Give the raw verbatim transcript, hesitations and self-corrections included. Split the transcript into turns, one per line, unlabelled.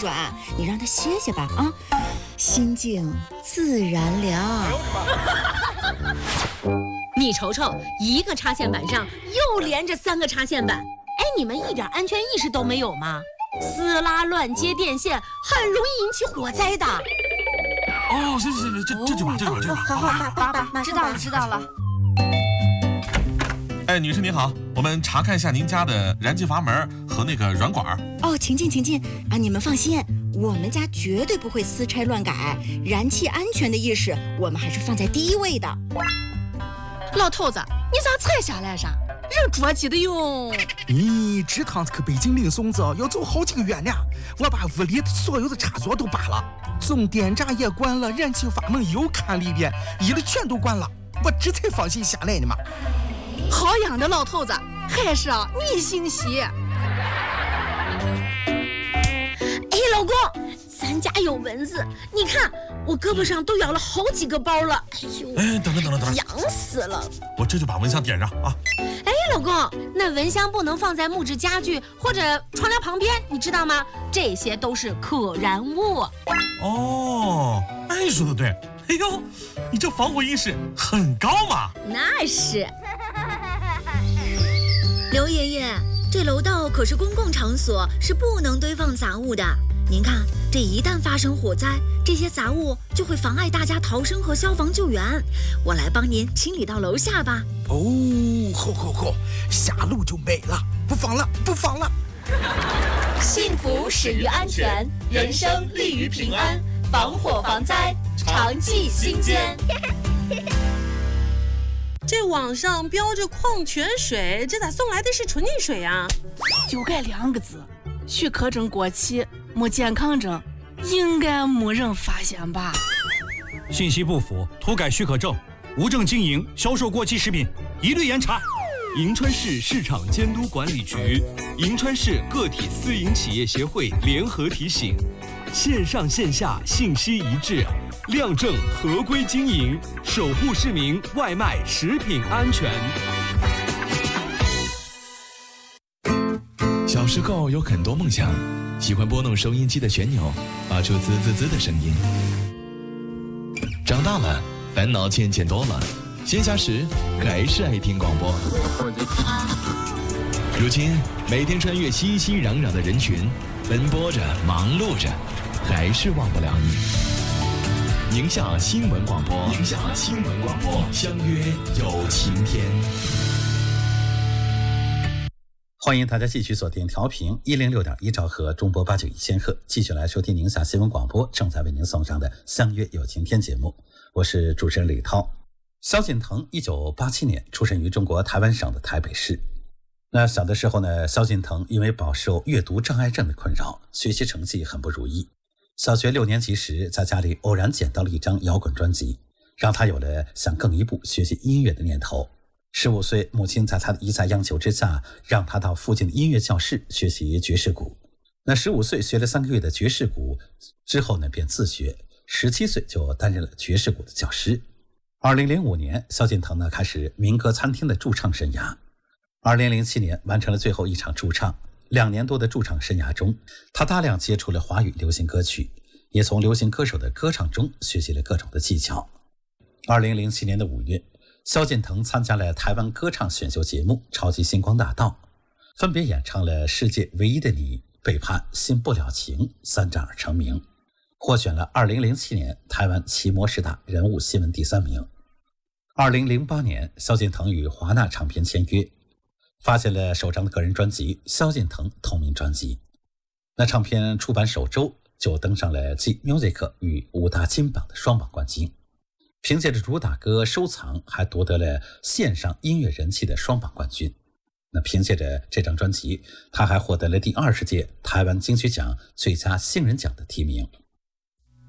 转，你让他歇歇吧啊，心静自然凉。
你瞅瞅，一个插线板上又连着三个插线板，哎，你们一点安全意识都没有吗？撕拉乱接电线很容易引起火灾的。
哦，行行行，这这就把这就把这就把。
好好好，爸爸，马上
知道了知道了。
哎，女士您好，我们查看一下您家的燃气阀门和那个软管。
哦，请进请进啊！你们放心，我们家绝对不会私拆乱改，燃气安全的意识我们还是放在第一位的。
老头子，你咋才下来啥？人着急的哟。
你这趟去北京领孙子要走好几个月呢，我把屋里所有的插座都拔了，总电闸也关了，燃气阀门又看了一遍，一律全都关了，我这才放心下来的嘛。
好样的，老头子，还是啊你心细。哎，
老公，咱家有蚊子，你看我胳膊上都咬了好几个包了。哎呦，
哎，等等等等等，
痒死了！
我这就把蚊香点上啊。
哎，老公，那蚊香不能放在木质家具或者窗帘旁边，你知道吗？这些都是可燃物。
哦，哎，说的对。哎呦，你这防火意识很高嘛。
那是。
刘爷爷，这楼道可是公共场所，是不能堆放杂物的。您看，这一旦发生火灾，这些杂物就会妨碍大家逃生和消防救援。我来帮您清理到楼下吧。
哦，好好好，下楼就没了，不放了，不放了。
幸福始于安全，人生立于平安，防火防灾，常记心间。
这网上标着矿泉水，这咋送来的是纯净水啊？
就该两个字，许可证过期，没健康证，应该没人发现吧？
信息不符，涂改许可证，无证经营、销售过期食品，一律严查。
银川市市场监督管理局、银川市个体私营企业协会联合提醒：线上线下信息一致，亮证合规经营，守护市民外卖食品安全。
小时候有很多梦想，喜欢拨弄收音机的旋钮，发出滋滋滋的声音。长大了，烦恼渐渐多了，闲暇时还是爱听广播。如今每天穿越熙熙攘攘的人群，奔波着忙碌着，还是忘不了你。宁夏新闻广播，宁夏新闻广播，相约有晴天。
欢迎大家继续锁定调频一零六点一兆赫中波八九一千赫，继续来收听宁夏新闻广播正在为您送上的相约有晴天节目，我是主持人李涛。萧敬腾一九八七年出生于中国台湾省的台北市。那小的时候呢，萧敬腾因为饱受阅读障碍症的困扰，学习成绩很不如意。小学六年级时，在家里偶然捡到了一张摇滚专辑，让他有了想更一步学习音乐的念头。十五岁，母亲在他的一再央求之下，让他到附近的音乐教室学习爵士鼓。那十五岁学了三个月的爵士鼓之后呢，便自学。十七岁就担任了爵士鼓的教师。二零零五年，萧敬腾呢开始民歌餐厅的驻唱生涯。二零零七年完成了最后一场驻唱。两年多的驻唱生涯中，他大量接触了华语流行歌曲，也从流行歌手的歌唱中学习了各种的技巧。二零零七年的五月，萧敬腾参加了台湾歌唱选秀节目《超级星光大道》，分别演唱了《世界唯一的你》、《背叛》、《新不了情》三战而成名，获选了二零零七年台湾奇摩十大人物新闻第三名。二零零八年，萧敬腾与华纳唱片签约，发行了首张的个人专辑《萧敬腾同名专辑》。那唱片出版首周就登上了 G Music 与五大金榜的双榜冠军，凭借着主打歌《收藏》还夺得了线上音乐人气的双榜冠军。那凭借着这张专辑，他还获得了第二十届台湾金曲奖最佳新人奖的提名。